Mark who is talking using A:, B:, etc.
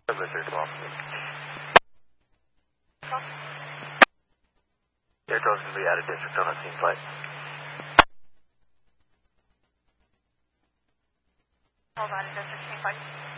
A: Blizzard, well. Airto's going to be out of district on a team flight.
B: Hold on, district team flight.